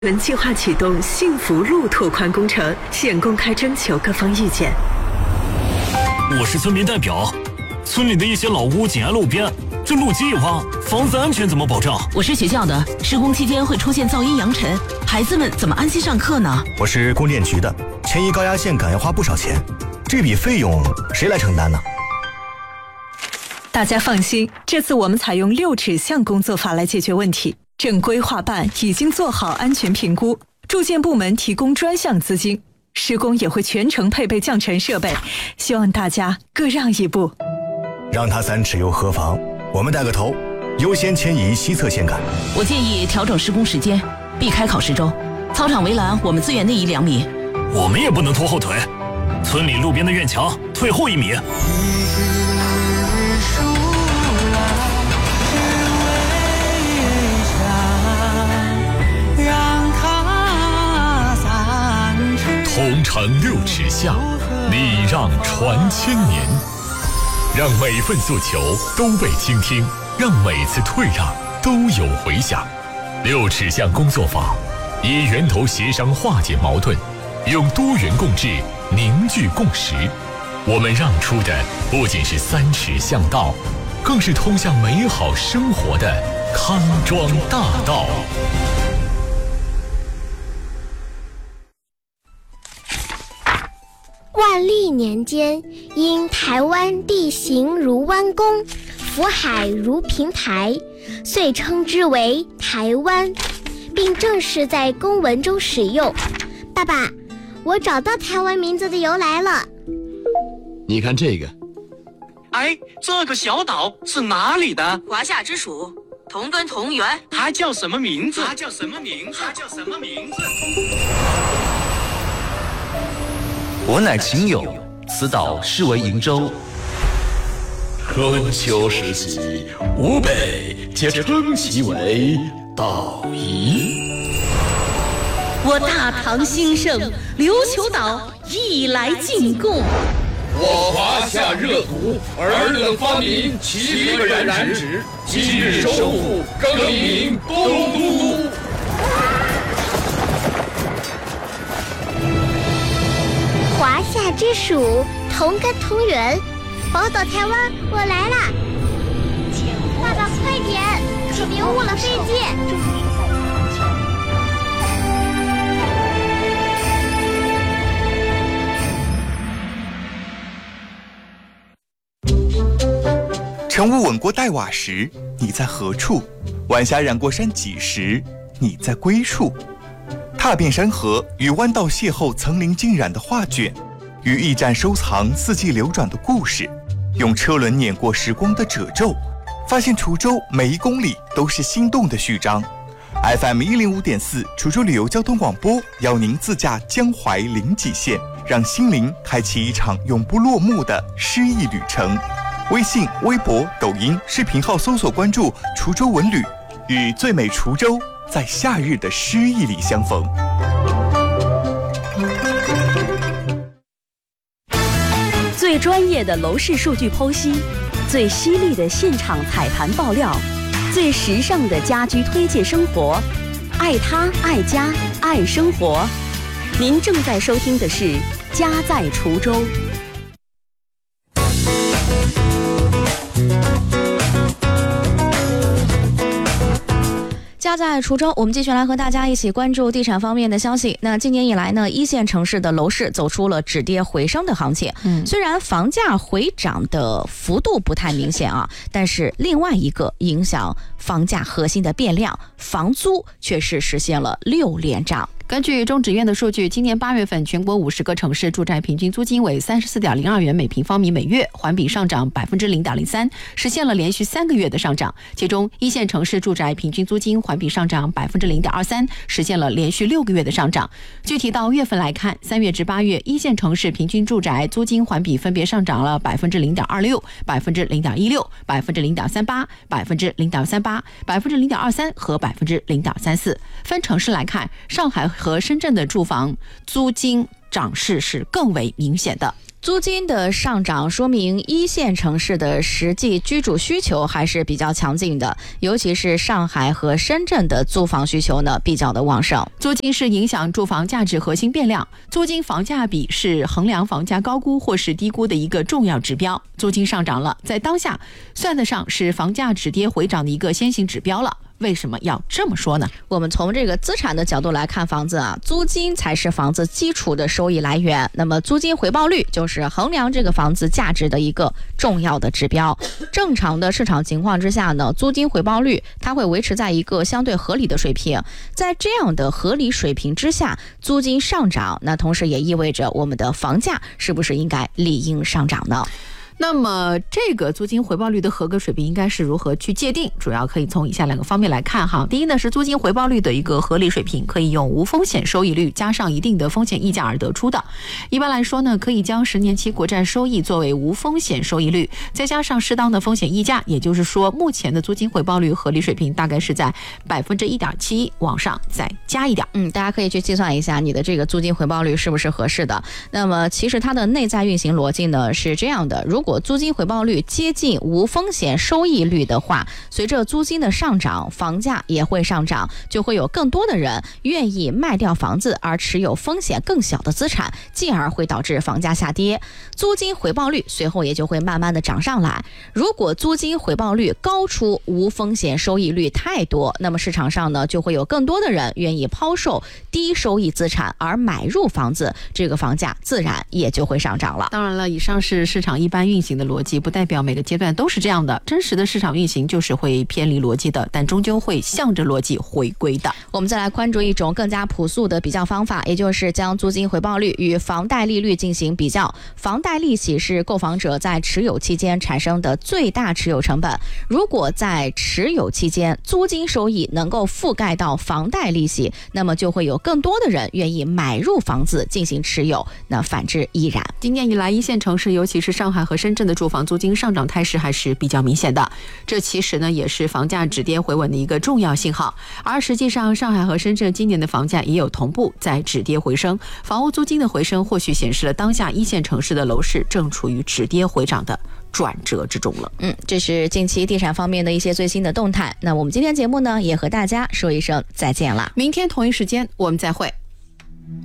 本计划启动幸福路拓宽工程，现公开征求各方意见。 我是村民代表，村里的一些老屋紧挨路边，这路基一挖，房子安全怎么保障？ 我是学校的，施工期间会出现噪音扬尘，孩子们怎么安心上课呢？ 我是供电局的，迁移高压线杆要花不少钱，这笔费用谁来承担呢？ 大家放心，这次我们采用6指向工作法来解决问题。正规划办已经做好安全评估，住建部门提供专项资金，施工也会全程配备降尘设备，希望大家各让一步。 让他3尺又何妨？我们带个头，优先迁移西侧线杆。 我建议调整施工时间，避开考试周。操场围栏我们资源内移2米。 我们也不能拖后腿，村里路边的院墙退后1米。 同城6尺巷，礼让传千年，让每份诉求都被倾听，让每次退让都有回响。6尺巷工作坊以源头协商化解矛盾，用多元共治凝聚共识。我们让出的不仅是3尺巷道，更是通向美好生活的康庄大道。 万历年间，因台湾地形如弯弓，福海如平台，遂称之为台湾，并正式在公文中使用。爸爸，我找到台湾名字的由来了。 你看这个， 哎，这个小岛是哪里的？ 华夏之属，同根同源。 它叫什么名字？ 我乃秦友，此岛是为瀛洲。春秋时期，吾辈皆称其为岛夷。 我大唐兴盛，琉球岛亦来进贡。 我华夏热土，尔等发明7个染指，今日收复，更名东都。 华夏之属，同根同源，宝岛台湾，我来啦！爸爸，快点，可别误了飞机。 晨雾吻过黛瓦时，你在何处？晚霞染过山脊时，你在归处？踏遍山河，与弯道邂逅层林尽染的画卷，与驿站收藏四季流转的故事，用车轮碾过时光的褶皱，发现滁州每1公里都是心动的序章。FM 105.4滁州旅游交通广播邀您自驾江淮临济线，让心灵开启一场永不落幕的诗意旅程。微信、微博、抖音视频号搜索关注滁州文旅，与最美滁州在夏日的诗意里相逢。 最专业的楼市数据剖析，最犀利的现场踩盘爆料，最时尚的家居推介生活，爱他爱家爱生活。您正在收听的是家在滁州。 家在滁州，我们继续来和大家一起关注地产方面的消息。那今年以来呢，1线城市的楼市走出了止跌回升的行情。虽然房价回涨的幅度不太明显啊，但是另外一个影响房价核心的变量，房租却是实现了6连涨。 根据中指院的数据，今年8月份全国50个城市住宅平均租金为34.02元每平方米每月，环比上涨0.03%，实现了连续3个月的上涨。其中1线城市住宅平均租金环比上涨0.23%，实现了连续6个月的上涨。具体到月份来看，3月至8月1线城市平均住宅租金环比分别上涨了0.26%、0.16%、0.38%、0.38%、0.23%和0.34%。分城市来看，上海和深圳的住房租金涨势是更为明显的。 租金的上涨说明一线城市的实际居住需求还是比较强劲的，尤其是上海和深圳的租房需求呢比较的旺盛。 租金是影响住房价值核心变量，租金房价比是衡量房价高估或是低估的一个重要指标。租金上涨了，在当下算得上是房价止跌回涨的一个先行指标了。为什么要这么说呢？ 我们从这个资产的角度来看房子啊，租金才是房子基础的收益来源。那么租金回报率就是衡量这个房子价值的一个重要的指标。正常的市场情况之下呢，租金回报率它会维持在一个相对合理的水平。在这样的合理水平之下，租金上涨，那同时也意味着我们的房价是不是应该理应上涨呢？ 那么这个租金回报率的合格水平应该是如何去界定？主要可以从以下2个方面来看哈。第一呢，是租金回报率的一个合理水平，可以用无风险收益率加上一定的风险溢价而得出的。一般来说呢，可以将10年期国债收益作为无风险收益率，再加上适当的风险溢价，也就是说目前的租金回报率合理水平大概是在1.7%往上再加一点。 大家可以去计算一下你的这个租金回报率是不是合适的。那么其实它的内在运行逻辑呢是这样的，如果租金回报率接近无风险收益率的话，随着租金的上涨，房价也会上涨，就会有更多的人愿意卖掉房子而持有风险更小的资产，进而会导致房价下跌，租金回报率随后也就会慢慢的涨上来。如果租金回报率高出无风险收益率太多，那么市场上呢就会有更多的人愿意抛售低收益资产而买入房子，这个房价自然也就会上涨了。 当然了，以上是市场一般运行的逻辑，不代表每个阶段都是这样的。真实的市场运行就是会偏离逻辑的，但终究会向着逻辑回归的。 我们再来关注一种更加朴素的比较方法，也就是将租金回报率与房贷利率进行比较。房贷利息是购房者在持有期间产生的最大持有成本，如果在持有期间租金收益能够覆盖到房贷利息，那么就会有更多的人愿意买入房子进行持有，那反之亦然。 今年以来，一线城市尤其是上海和深圳的住房租金上涨态势还是比较明显的，这其实呢也是房价止跌回稳的一个重要信号。而实际上，上海和深圳今年的房价也有同步在止跌回升，房屋租金的回升或许显示了当下一线城市的楼市正处于止跌回涨的转折之中了。 这是近期地产方面的一些最新的动态。那我们今天节目呢也和大家说一声再见了， 明天同一时间我们再会。